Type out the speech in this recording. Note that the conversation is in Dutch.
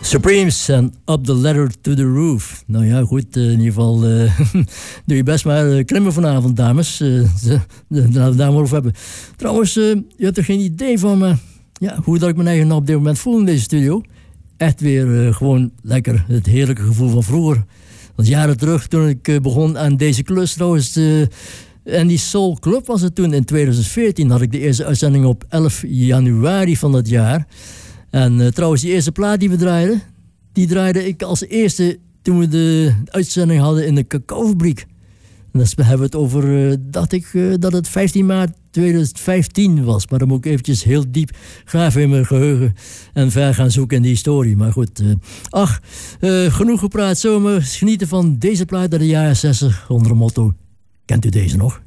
Supremes en Up the Ladder to the Roof. Nou ja, goed, in ieder geval doe je best maar klimmen vanavond, dames. Laten we het daar maar over hebben. Trouwens, je hebt er geen idee van hoe dat ik mijn eigen op dit moment voel in deze studio. Echt weer gewoon lekker het heerlijke gevoel van vroeger. Want jaren terug, toen ik begon aan deze klus trouwens... en die Soul Club was het toen in 2014. Had ik de eerste uitzending op 11 januari van dat jaar... En trouwens, die eerste plaat die we draaiden... die draaide ik als eerste toen we de uitzending hadden in de cacaofabriek. En dan hebben we het over, dat het 15 maart 2015 was. Maar dan moet ik eventjes heel diep graven in mijn geheugen... en ver gaan zoeken in die historie. Maar goed, genoeg gepraat. Zullen we genieten van deze plaat uit de jaren 60 onder het motto... Kent u deze nog?